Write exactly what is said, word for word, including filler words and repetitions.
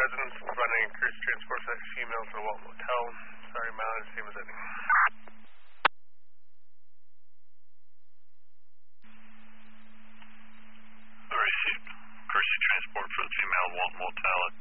residents running cruise transport for female to the Walt Motel. Sorry, Malin, same as any. Received. Courtesy transport for the female Walt Motel at